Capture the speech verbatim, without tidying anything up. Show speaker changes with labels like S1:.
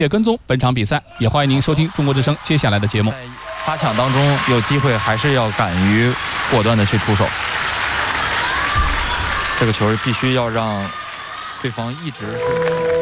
S1: 也跟踪本场比赛，也欢迎您收听中国之声接下来的节目。
S2: 在发抢当中有机会，还是要敢于果断的去出手。这个球必须要让对方一直是。